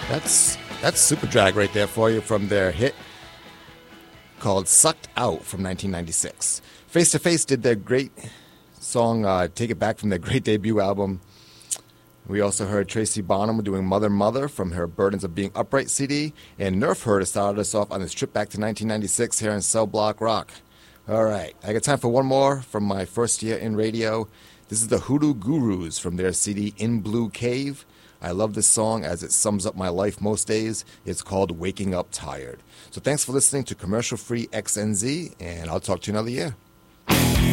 That's Superdrag right there for you from their hit called Sucked Out from 1996. Face to Face did their great song Take It Back from their great debut album. We also heard Tracy Bonham doing Mother Mother from her Burdens of Being Upright CD, and Nerf Herder started us off on this trip back to 1996 here in Cell Block Rock. All right, I got time for one more from my first year in radio. This is the Hoodoo Gurus from their CD In Blue Cave. I love this song as it sums up my life most days. It's called Waking Up Tired. So thanks for listening to Commercial Free XNZ, and I'll talk to you another year.